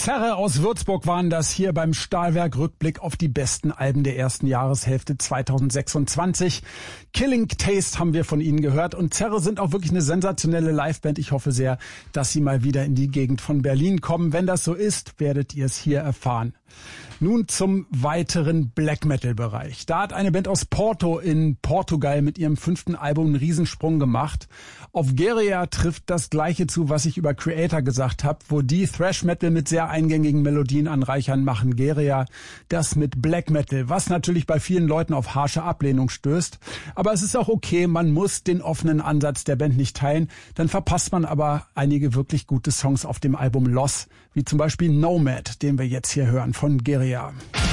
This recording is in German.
Zerre aus Würzburg waren das hier beim Stahlwerk. Rückblick auf die besten Alben der ersten Jahreshälfte 2026. Killing Taste haben wir von ihnen gehört und Zerre sind auch wirklich eine sensationelle Liveband. Ich hoffe sehr, dass sie mal wieder in die Gegend von Berlin kommen. Wenn das so ist, werdet ihr es hier erfahren. Nun zum weiteren Black Metal Bereich. Da hat eine Band aus Porto in Portugal mit ihrem 5. Album einen Riesensprung gemacht. Auf Geria trifft das Gleiche zu, was ich über Creator gesagt habe, wo die Thrash Metal mit sehr eingängigen Melodien anreichern, machen Geria das mit Black Metal, was natürlich bei vielen Leuten auf harsche Ablehnung stößt. Aber es ist auch okay, man muss den offenen Ansatz der Band nicht teilen, dann verpasst man aber einige wirklich gute Songs auf dem Album Loss, wie zum Beispiel Nomad, den wir jetzt hier hören von Geria.